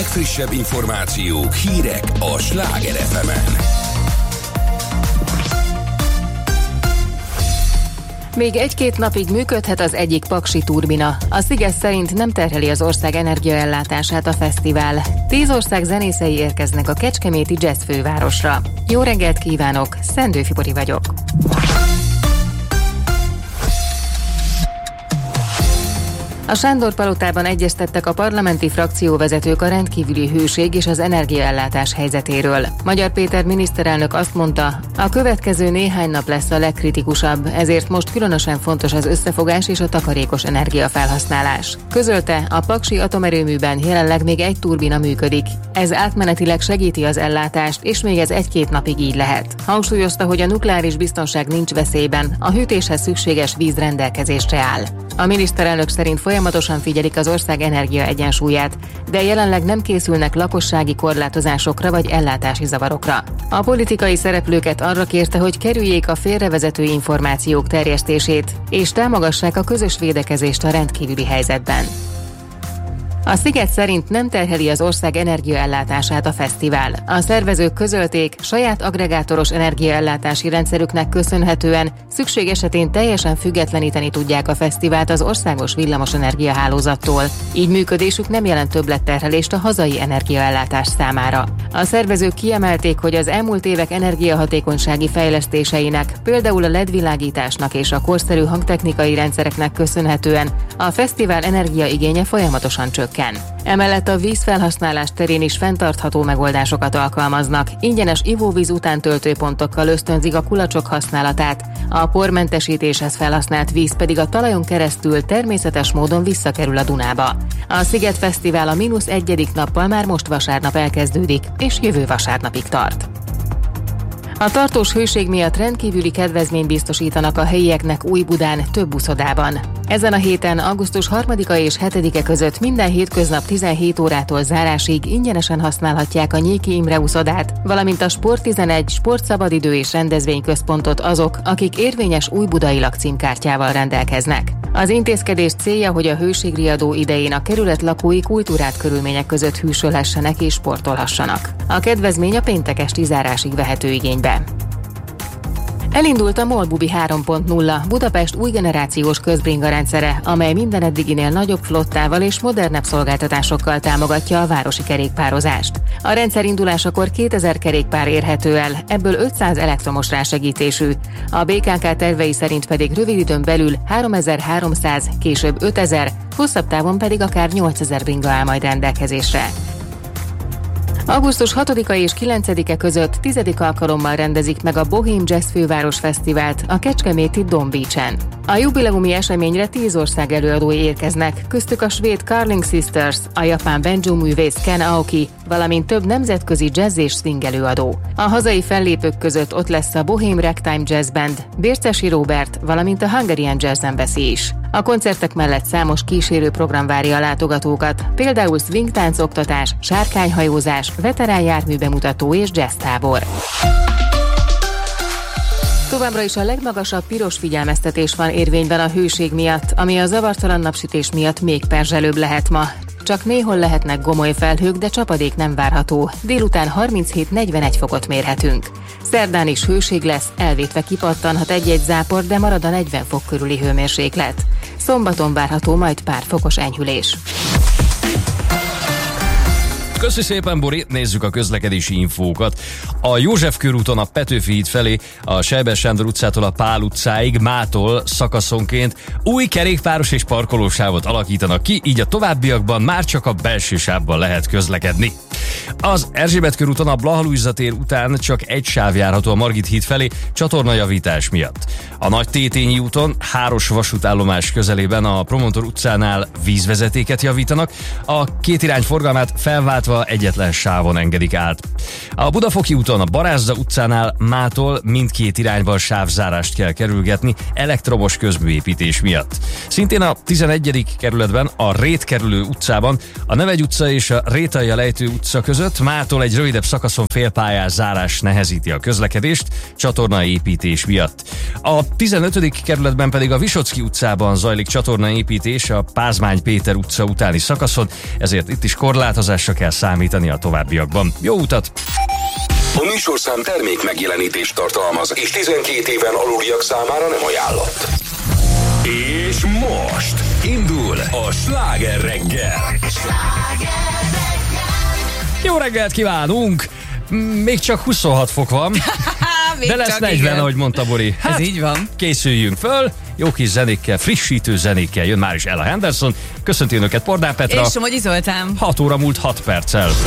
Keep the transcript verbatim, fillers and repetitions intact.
legfrissebb információk, hírek a Sláger ef emen. Még egy-két napig működhet az egyik paksi turbina. A Sziget szerint nem terheli az ország energiaellátását a fesztivál. Tíz ország zenészei érkeznek a kecskeméti jazz fővárosra. Jó reggelt kívánok, Szendő Fibori vagyok. A Sándor-palotában egyeztettek a parlamenti frakcióvezetők a rendkívüli hőség és az energiaellátás helyzetéről. Magyar Péter miniszterelnök azt mondta, a következő néhány nap lesz a legkritikusabb, ezért most különösen fontos az összefogás és a takarékos energiafelhasználás. Közölte, a paksi atomerőműben jelenleg még egy turbina működik. Ez átmenetileg segíti az ellátást, és még ez egy-két napig így lehet. Hangsúlyozta, hogy a nukleáris biztonság nincs veszélyben, a hűtéshez szükséges víz rendelkezésre áll. A miniszterelnök szerint folyamatosan figyelik az ország energia egyensúlyát, de jelenleg nem készülnek lakossági korlátozásokra vagy ellátási zavarokra. A politikai szereplőket arra kérte, hogy kerüljék a félrevezető információk terjesztését, és támogassák a közös védekezést a rendkívüli helyzetben. A Sziget szerint nem terheli az ország energiaellátását a fesztivál. A szervezők közölték, saját agregátoros energiaellátási rendszerüknek köszönhetően szükség esetén teljesen függetleníteni tudják a fesztivált az országos villamos energiahálózattól. Így működésük nem jelent többletterhelést a hazai energiaellátás számára. A szervezők kiemelték, hogy az elmúlt évek energiahatékonysági fejlesztéseinek, például a el é dé világításnak és a korszerű hangtechnikai rendszereknek köszönhetően a fesztivál energiaigénye folyamatosan csökkent. Emellett a vízfelhasználás terén is fenntartható megoldásokat alkalmaznak, ingyenes ivóvíz utántöltőpontokkal ösztönzik a kulacsok használatát, a pormentesítéshez felhasznált víz pedig a talajon keresztül természetes módon visszakerül a Dunába. A Sziget Fesztivál a mínusz egyedik nappal már most vasárnap elkezdődik, és jövő vasárnapig tart. A tartós hőség miatt rendkívüli kedvezményt biztosítanak a helyieknek Újbudán több uszodában. Ezen a héten augusztus harmadika és hetedike között minden hétköznap tizenhét órától zárásig ingyenesen használhatják a Nyéki Imre uszodát, valamint a Sport tizenegy sportszabadidő és rendezvényközpontot azok, akik érvényes újbudai lakcímkártyával rendelkeznek. Az intézkedés célja, hogy a hőségriadó idején a kerület lakói kultúrát körülmények között hűsölhessenek és sportolhassanak. A kedvezmény a péntek esti zárásig vehető igénybe. Elindult a MOL-Bubi három pont nulla, Budapest új generációs közbringa rendszere, amely minden eddiginél nagyobb flottával és modernebb szolgáltatásokkal támogatja a városi kerékpározást. A rendszer indulásakor kétezer kerékpár érhető el, ebből ötszáz elektromos rásegítésű. A bé ká ká tervei szerint pedig rövid időn belül háromezer-háromszáz, később ötezer, hosszabb távon pedig akár nyolcezer bringa áll majd rendelkezésre. augusztus hatodika és kilencedike között tizedik alkalommal rendezik meg a Bohém Jazz Főváros Fesztivált a kecskeméti Don Beach-en. A jubileumi eseményre tíz ország előadói érkeznek, köztük a svéd Carling Sisters, a japán banjo művész Ken Aoki, valamint több nemzetközi jazz és swing előadó. A hazai fellépők között ott lesz a Bohém Ragtime Jazz Band, Bércesi Róbert, valamint a Hungarian Jazz Embassy is. A koncertek mellett számos kísérő program várja a látogatókat, például swingtánc oktatás, sárkányhajózás, veterán járműbemutató és jazztábor. Továbbra is a legmagasabb piros figyelmeztetés van érvényben a hőség miatt, ami a zavartalan napsütés miatt még perzselőbb lehet ma. Csak néhol lehetnek gomoly felhők, de csapadék nem várható. Délután harminchét-negyvenegy fokot mérhetünk. Szerdán is hőség lesz, elvétve kipattanhat egy-egy zápor, de marad a negyven fok körüli hőmérséklet. Szombaton várható majd pár fokos enyhülés. Köszi szépen, Bori, nézzük a közlekedési infókat. A József körúton a Petőfi híd felé, a Sejber Sándor utcától a Pál utcáig mától szakaszonként új kerékpáros és parkolósávot alakítanak ki, így a továbbiakban már csak a belső sávban lehet közlekedni. Az Erzsébet körúton a Blaha Lujza tér után csak egy sáv járható a Margit híd felé csatornajavítás miatt. A Nagy Tétényi úton Háros vasútállomás közelében a Promontor utcánál vízvezetéket javítanak, a két irány forgalmát felváltva egyetlen sávon engedik át. A Budafoki úton a Barázda utcánál mától mindkét irányban sávzárást kell kerülgetni elektromos közműépítés miatt. Szintén a tizenegyedik kerületben a Rétkerülő utcában a Nevegy utca és a Rétalja lejtő utca utca között. Mától egy rövidebb szakaszon félpályás zárás nehezíti a közlekedést csatornaépítés miatt. A tizenötödik kerületben pedig a Visocki utcában zajlik csatornaépítés a Pázmány Péter utca utáni szakaszon, ezért itt is korlátozásra kell számítani a továbbiakban. Jó utat! A műsorszám termék megjelenítést tartalmaz, és tizenkét éven aluliak számára nem ajánlott. És most indul a Sláger reggel. Jó reggelt kívánunk! Még csak huszonhat fok van, de lesz negyven, igen. Ahogy mondta Bori. Hát, ez így van. Készüljünk föl, jó kis zenékkel, frissítő zenékkel jön már is Ella Henderson. Köszönti önöket Pordán Petra. És Somogyi Zoltán. hat óra múlt hat perccel.